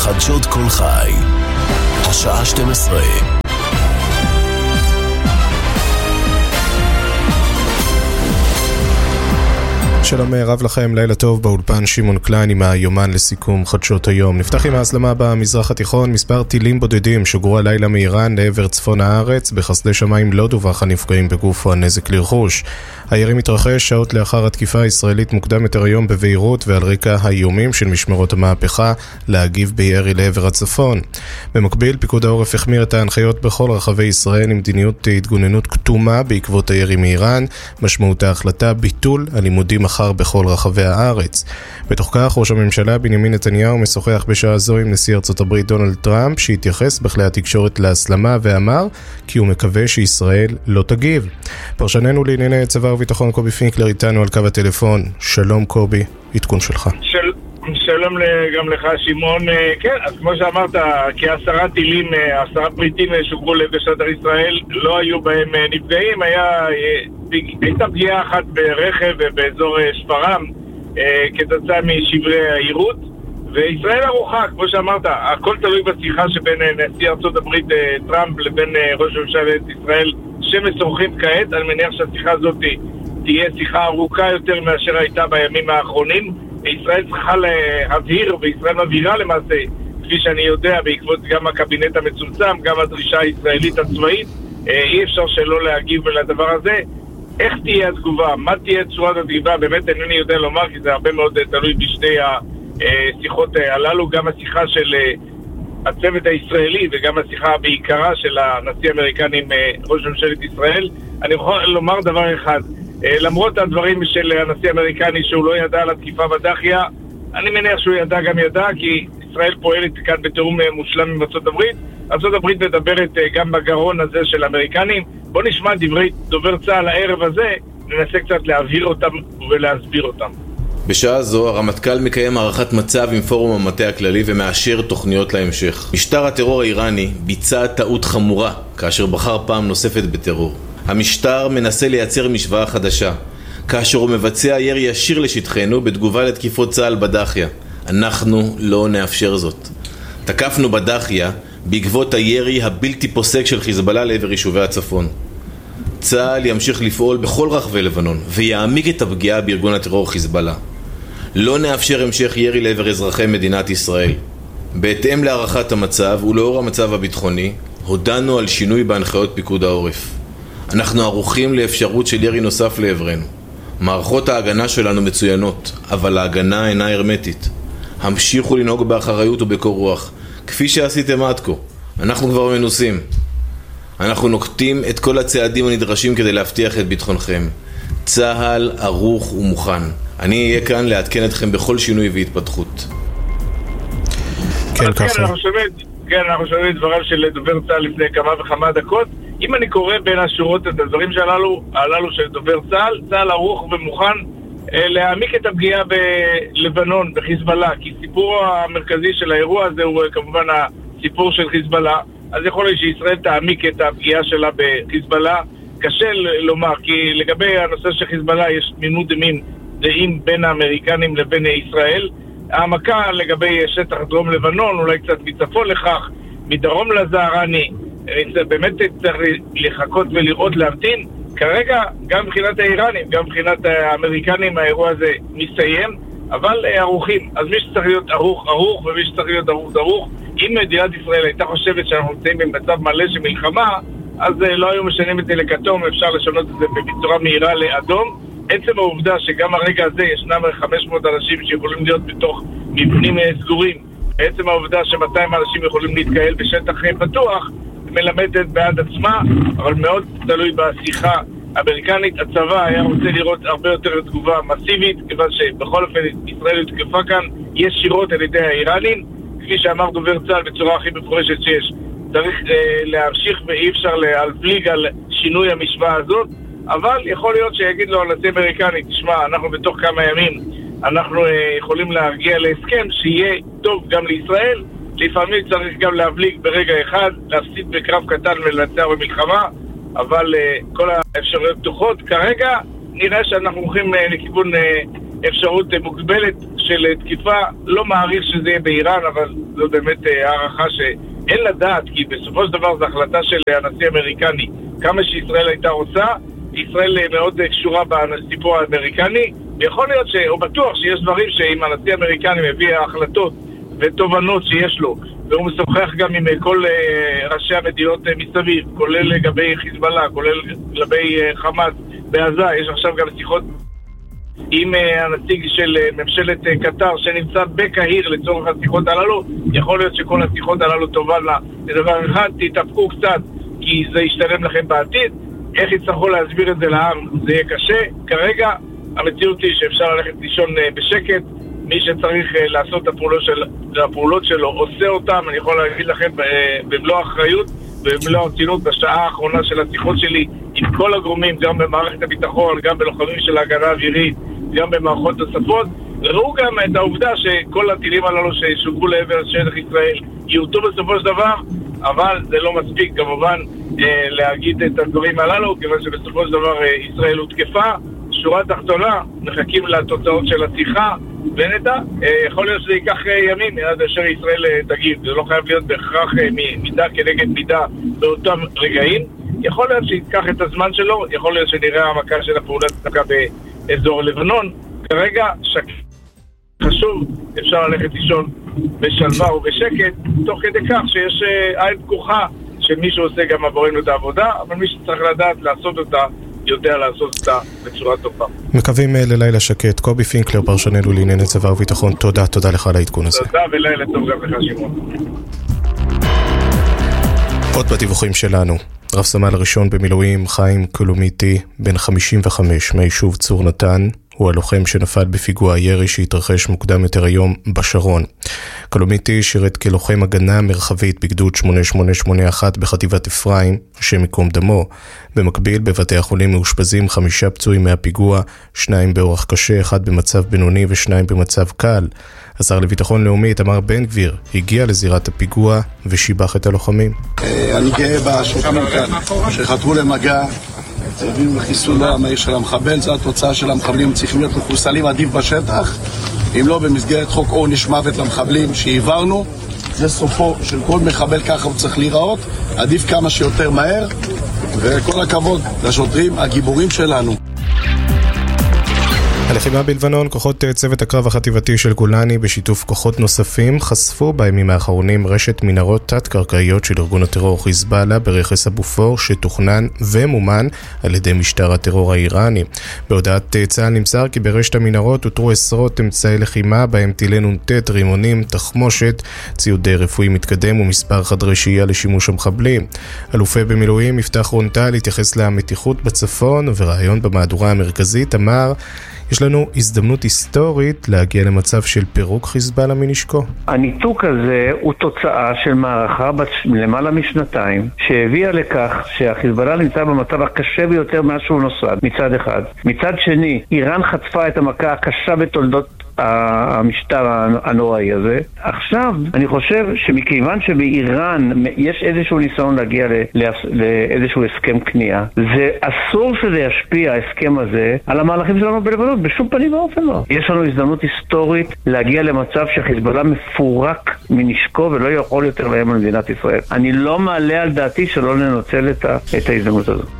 חדשות כל חי, השעה 12. שלום רב לכם, לילה טוב. באולפן שמעון קליין עם היומן לסיכום חדשות היום. נפתח עם ההסלמה במזרח התיכון. מספר טילים בודדים שוגרו הלילה מאיראן לעבר צפון הארץ. בחסדי שמיים לא דווח הנפגעים בגוף או הנזק לרכוש. הירי מתרחש שעות לאחר התקיפה הישראלית מוקדם יותר היום בביירות, ועל רקע האיומים של משמרות המהפכה להגיב בירי לעבר הצפון. במקביל, פיקוד העורף החמיר את ההנחיות בכל רחבי ישראל עם מדיניות התגוננות כתומה בעקבות הירי מאיראן. משמעות ההחלטה ביטול הלימודים מחר בכל רחבי הארץ. בתוך כך, ראש הממשלה בנימין נתניהו משוחח בשעה זו עם נשיא ארצות הברית דונלד טראמפ, שהתייחס בכלי התקשורת להסלמה ואמר כי הוא מקווה שישראל לא תגיב. פרשננו לענייני צבא וביטחון קובי פינקלר איתנו על קו הטלפון. שלום קובי, עדכון שלך. שלום גם לך שמעון. כן, אז כמו שאמרת, כ10 טילים, 10 פריטים שוגרו לבשטח ישראל, לא היו בהם נפגעים. הייתה פגיעה אחת ברכב באזור שפרעם כתוצאה משברי העירות, וישראל ערוכה, כמו שאמרת. הכל תלוי בשיחה שבין נשיא ארצות הברית טראמפ לבין ראש ממשלת ישראל שמשוחחים כעת. אני מניח שהשיחה הזאת תהיה שיחה ארוכה יותר מאשר הייתה בימים האחרונים. ישראל צריכה להבהיר, וישראל מבהירה למעשה, כפי שאני יודע, בעקבות גם הקבינט המצומצם, גם הדרישה הישראלית הצבאית, אי אפשר שלא להגיב לדבר הזה. איך תהיה התגובה? מה תהיה צורת התגובה? באמת אינני יודע לומר, כי זה הרבה מאוד תלוי בשתי השיחות הללו, גם השיחה של הצוות הישראלי וגם השיחה בעיקרה של הנשיא האמריקני עם ראש ממשלת ישראל. אני יכול לומר דבר אחד, למרות הדברים של הנשיא האמריקני שהוא לא ידע על התקיפה בדחיה, אני מניח שהוא ידע גם ידע, כי ישראל פועלת כאן בתיאום מושלם עם ארצות הברית. ארצות הברית מדברת גם בגרון הזה של האמריקנים. בוא נשמע דברי דובר צה"ל הערב הזה, ננסה קצת להבהיר אותם ולהסביר אותם. בשעה זו הרמטכ"ל מקיים הערכת מצב עם פורום המטה הכללי ומאשר תוכניות להמשך. משטר הטרור האיראני ביצע טעות חמורה כאשר בחר פעם נוספת בטרור. המשטר מנסה לייצר משוואה חדשה, כאשר הוא מבצע ירי ישיר לשטחנו בתגובה לתקיפות צה"ל בדחיה. אנחנו לא נאפשר זאת. תקפנו בדחיה בעקבות הירי הבלתי פוסק של חיזבאללה לעבר יישובי הצפון. צה"ל ימשיך לפעול בכל רחבי לבנון ויעמיק את הפגיעה בארגון הטרור חיזבאללה. לא נאפשר המשך ירי לעבר אזרחי מדינת ישראל. בהתאם להערכת המצב ולאור המצב הביטחוני, הודענו על שינוי בהנחיות פיקוד העורף. אנחנו ערוכים לאפשרות של ירי נוסף לעברנו. מערכות ההגנה שלנו מצוינות, אבל ההגנה אינה הרמטית. המשיכו לנהוג באחריות ובקור רוח, כפי שעשיתם עד כה. אנחנו כבר מנוסים. אנחנו נוקטים את כל הצעדים הנדרשים כדי להבטיח את ביטחונכם. צה"ל ערוך ומוכן. אני אהיה כאן לעדכן אתכם בכל שינוי והתפתחות. כן, ככה. אנחנו שומעים את דבריו של דובר צה"ל לפני כמה וכמה דקות. אם אני קורא בין השורות את הדברים הללו של דובר צה"ל, צה"ל ערוך ומוכן להעמיק את הפגיעה בלבנון, בחיזבאללה, כי סיפור המרכזי של האירוע הזה הוא כמובן הסיפור של חיזבאללה. אז יכול להיות שישראל תעמיק את הפגיעה שלה בחיזבאללה. קשה לומר, כי לגבי הנושא של חיזבאללה יש תמימות דעים בין האמריקנים לבין ישראל. העמקה לגבי שטח דרום לבנון, אולי קצת מצפון לכך, מדרום לזערני, באמת צריך לחכות ולראות, להמתין. כרגע גם מבחינת האיראנים, גם מבחינת האמריקנים האירוע הזה מסתיים, אבל ערוכים. אז מי שצריך להיות ערוך ומי שצריך להיות ערוך. אם מדינת ישראל הייתה חושבת שאנחנו נמצאים במצב מלא של מלחמה, אז לא היו משנים את זה לכתום, אפשר לשנות את זה בצורה מהירה לאדום. עצם העובדה שגם הרגע הזה ישנם 500 אנשים שיכולים להיות בתוך מבנים סגורים, בעצם העובדה ש200 אנשים יכולים להתקהל בשטח פתוח, מלמדת בעד עצמה, אבל מאוד תלוי בשיחה האמריקנית. הצבא היה רוצה לראות הרבה יותר תגובה מסיבית, כיוון שבכל אופן ישראל התקפה כאן ישירות על ידי האיראנים. כפי שאמר דובר צה"ל בצורה הכי מפורשת שיש, צריך להמשיך ואי אפשר להפליג על שינוי המשוואה הזאת, אבל יכול להיות שיגיד לו הנשיא האמריקני, תשמע, אנחנו בתוך כמה ימים אנחנו יכולים להגיע להסכם שיהיה טוב גם לישראל. לפעמים צריך גם להבליג ברגע אחד, להפסיד בקרב קטן ולנצח במלחמה, אבל כל האפשרויות פתוחות. כרגע נראה שאנחנו הולכים לכיוון אפשרות מוגבלת של תקיפה. לא מעריך שזה יהיה באיראן, אבל זו באמת הערכה שאין לדעת, כי בסופו של דבר זו החלטה של הנשיא האמריקני. כמה שישראל הייתה רוצה, ישראל מאוד קשורה בסיפור האמריקני, ויכול להיות או בטוח שיש דברים שאם הנשיא האמריקני מביא החלטות ותובנות שיש לו, והוא משוחח גם עם כל ראשי המדינות מסביב, כולל לגבי חיזבאללה, כולל לגבי חמאס בעזה. יש עכשיו גם שיחות עם הנציג של ממשלת קטר שנמצא בקהיר לצורך השיחות הללו. יכול להיות שכל השיחות הללו תובלנה לדבר אחד, תתאפקו קצת כי זה ישתלם לכם בעתיד. איך יצטרכו להסביר את זה לעם? זה יהיה קשה. כרגע המציאות היא שאפשר ללכת לישון בשקט. מי שצריך לעשות את הפעולות שלו עושה אותם. אני יכול להגיד לכם במלוא האחריות ובמלוא הרצינות, בשעה האחרונה של השיחות שלי עם כל הגורמים, גם במערכת הביטחון, גם בלוחמים של ההגנה האווירית, גם במערכות נוספות, ראו גם את העובדה שכל הטילים הללו ששוגרו לעבר שטח ישראל יורטו בסופו של דבר, אבל זה לא מספיק כמובן להגיד את הדברים הללו, כיוון שבסופו של דבר ישראל הותקפה. שורה תחתונה, מחכים לתוצאות של השיחה, ונדע, יכול להיות שזה ייקח ימים עד אשר ישראל תגיב. זה לא חייב להיות בהכרח מידה כנגד מידה באותם רגעים. יכול להיות שייקח את הזמן שלו, יכול להיות שנראה המכה של הפעולת דקה באזור לבנון. כרגע חשוב, אפשר ללכת לישון בשלווה ובשקט, תוך כדי כך שיש עין פקוחה שמישהו עושה גם עבורנו את העבודה, אבל מי שצריך לדעת לעשות אותה יודע לעשות אותה בצורה טובה. מקווים ללילה שקט. קובי פינקלר, פרשננו לענייני צבא וביטחון, תודה לך על העדכון הזה. תודה ולילה טוב גם לך שמעון. עוד בדיווחים שלנו, רב סמל הראשון במילואים חיים קולומיטי, בן 55 מהיישוב צור נתן, הוא הלוחם שנפל בפיגוע הירי שהתרחש מוקדם יותר היום בשרון. קולומיטי שירת כלוחם הגנה מרחבית בגדוד 8881 בחטיבת אפרים, השם מקום דמו. במקביל בבתי החולים מאושפזים 5 פצועים מהפיגוע, 2 באורח קשה, 1 במצב בינוני ו2 במצב קל. השר לביטחון לאומי תמר בן גביר הגיע לזירת הפיגוע ושיבח את הלוחמים. אני גאה בשוטרים כאן שחתרו למגע, הביאו לחיסול המהיר של המחבל. זו התוצאה של המחבלים, צריכים להיות מחוסלים עדיף בשטח, אם לא במסגרת חוק עונש מוות למחבלים שהעברנו. זה סופו של כל מחבל, ככה הוא צריך להיראות, עדיף כמה שיותר מהר, וכל הכבוד לשוטרים הגיבורים שלנו. הלחימה בלבנון, כוחות צוות הקרב החטיבתי של גולני בשיתוף כוחות נוספים חשפו בימים האחרונים רשת מנהרות תת-קרקעיות של ארגון הטרור חיזבאללה ברכס הבופור שתוכנן ומומן על ידי משטר הטרור האיראני. בהודעת צה"ל נמסר כי ברשת המנהרות הותרו עשרות אמצעי לחימה בהם טילי נ"ט, רימונים, תחמושת, ציוד רפואי מתקדם ומספר חדרי שהייה לשימוש המחבלים. אלופי במילואים יפתח רונטל התייחס למתיחות בצפון וברעיון במהדורה המרכזית אמר יש לנו הזדמנות היסטורית להגיע למצב של פירוק חיזבאללה מנשקו. הניתוק הזה הוא תוצאה של מערכה למעלה משנתיים שהביאה לכך שהחיזבאללה נמצא במצב הקשה ביותר מאז שהוא נוסד מצד אחד. מצד שני, איראן חטפה את המכה הקשה בתולדות המשטר הנוראי הזה. עכשיו, אני חושב שמכיוון שבאיראן יש איזשהו ניסיון להגיע לאיזשהו הסכם קנייה, זה אסור שזה ישפיע, ההסכם הזה, על המהלכים שלנו בלבנון, בשום פנים ואופן לא. יש לנו הזדמנות היסטורית להגיע למצב שחיזבאללה מפורק מנשקו ולא יכול יותר להם למדינת ישראל. אני לא מעלה על דעתי שלא לנוצל את ההזדמנות הזו.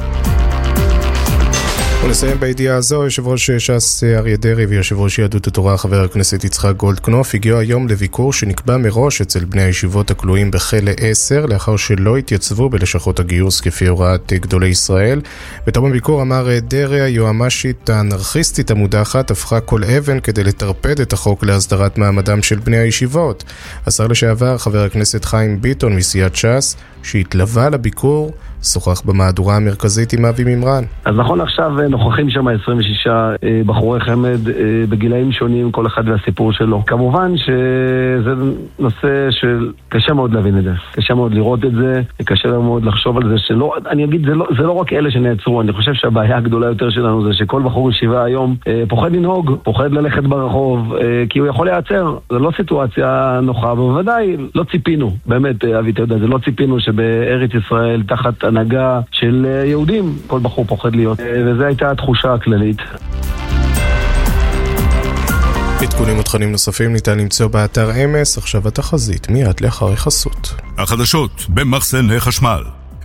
ונסיים בידיעה הזו, יושב ראש ש"ס אריה דרעי ויושב ראש יהדות התורה חבר הכנסת יצחק גולדקנופ הגיעו היום לביקור שנקבע מראש אצל בני הישיבות הכלואים בכלא 10 לאחר שלא התייצבו בלשכות הגיוס כפי הוראת גדולי ישראל. בתום הביקור אמר דרעי, היועמ"שית האנרכיסטית המודחת הפכה כל אבן כדי לטרפד את החוק להסדרת מעמדם של בני הישיבות. השר לשעבר חבר הכנסת חיים ביטון מסיעת ש"ס שהתלווה לביקור שוחח במהדורה המרכזית עם אבי ממרן. אז נכון עכשיו נוכחים שם 26 בחורי חמד בגילאים שונים, כל אחד והסיפור שלו. כמובן שזה נושא שקשה מאוד להבין את זה, קשה מאוד לראות את זה, קשה מאוד לחשוב על זה שלא, אני אגיד, זה לא רק אלה שנעצרו, אני חושב שהבעיה הגדולה יותר שלנו זה שכל בחור ישיבה היום פוחד לנהוג, פוחד ללכת ברחוב, כי הוא יכול להיעצר. זה לא סיטואציה נוחה, ובוודאי לא ציפינו, באמת אבי אתה יודע, זה לא ציפינו שבארץ ישראל תחת הנהגה של יהודים כל בחור פוחד להיות, וזו הייתה התחושה הכללית. עדכונים ותכנים נוספים ניתן למצוא באתר אמס. עכשיו התחזית מיד לאחר החסות. החדשות במחסני חשמל.